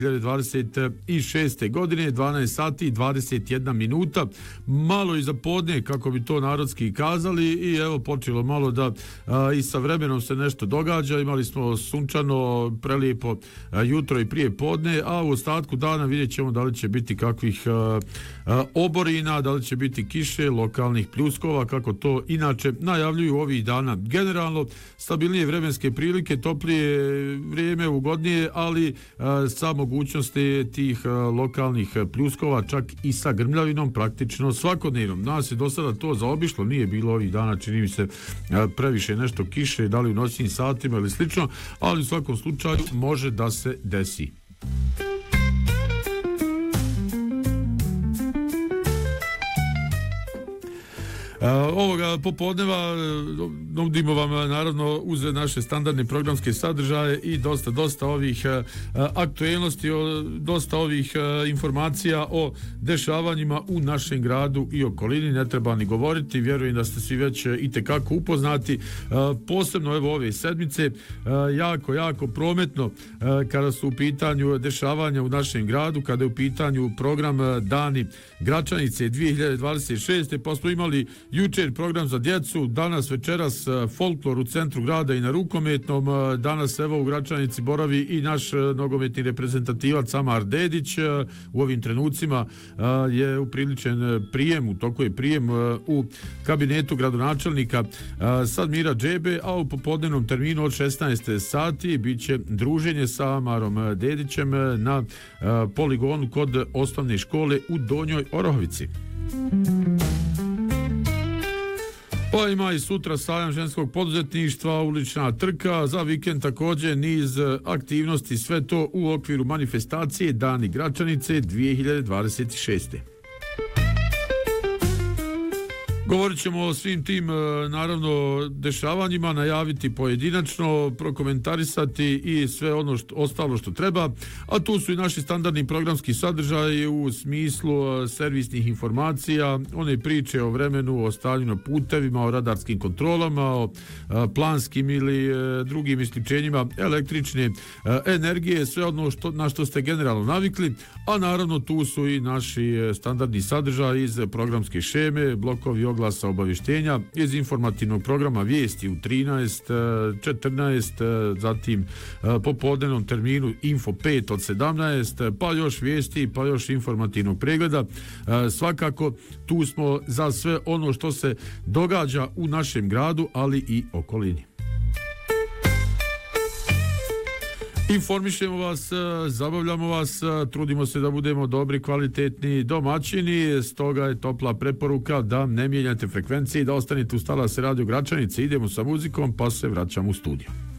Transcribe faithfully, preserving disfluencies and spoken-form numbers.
dvije hiljade dvadeset šeste. godine, dvanaest sati i dvadeset jedna minuta, malo iza podne, kako bi to narodski kazali, i evo počelo malo da a, i sa vremenom se nešto događa. Imali smo sunčano, prelijepo a, jutro i prije podne, a u ostatku dana vidjet ćemo da li će biti kakvih a, a, oborina, da li će biti kiše, lokalnih pljuskova, kako to inače najavljuju ovih dana. Generalno, stabilnije vremenske prilike, toplije vrijeme, ugodnije, ali a, sa mogućnosti tih a, lokalnih pljuskova, čak i sa grmljavinom, praktično svakodnevnom. Nas je do sada to zaobišlo, nije bilo ovih dana, čini mi se, a, previše nešto kiše, da li u noćnim satima ili slično, ali u svakom slučaju može da se desi. Uh, ovoga popodneva nudimo vam naravno uz naše standardne programske sadržaje i dosta, dosta ovih uh, aktuelnosti, o, dosta ovih uh, informacija o dešavanjima u našem gradu i okolini. Ne treba ni govoriti, vjerujem da ste svi već itekako upoznati. Uh, posebno evo ove sedmice, uh, jako, jako prometno uh, kada su u pitanju dešavanja u našem gradu, kada je u pitanju program uh, Dani Gračanice dvije hiljade dvadeset šeste. Pa smo imali jučer program za djecu, danas večeras folklor u centru grada i na rukometnom. Danas evo u Gračanici boravi i naš nogometni reprezentativac Amar Dedić. U ovim trenucima je upriličen prijem, u toku je prijem u kabinetu gradonačelnika Sadmira Džebe, a u popodnevnom terminu od šesnaest sati bit će druženje sa Amarom Dedićem na poligonu kod osnovne škole u Donjoj Orahovici. Pa ima i sutra sajam ženskog poduzetništva, ulična trka, za vikend također niz aktivnosti, sve to u okviru manifestacije Dani Gračanice dvije hiljade dvadeset šeste. Govorit ćemo o svim tim, naravno, dešavanjima, najaviti pojedinačno, prokomentarisati i sve ono što, ostalo što treba, a tu su i naši standardni programski sadržaji u smislu servisnih informacija, one priče o vremenu, o stanju na putevima, o radarskim kontrolama, o planskim ili drugim isključenjima električne energije, sve ono što, na što ste generalno navikli, a naravno tu su i naši standardni sadržaji iz programske šeme, blokovi oglasa obavještenja, iz informativnog programa Vijesti u trinaest, četrnaest, zatim popodnevnom terminu Info pet od sedamnaest, pa još vijesti, pa još informativnog pregleda. Svakako tu smo za sve ono što se događa u našem gradu, ali i okolini. Informišemo vas, zabavljamo vas, trudimo se da budemo dobri, kvalitetni domaćini, stoga je topla preporuka da ne mijenjate frekvencije i da ostanete uz talas Radio Gračanice. Idemo sa muzikom, pa se vraćamo u studio.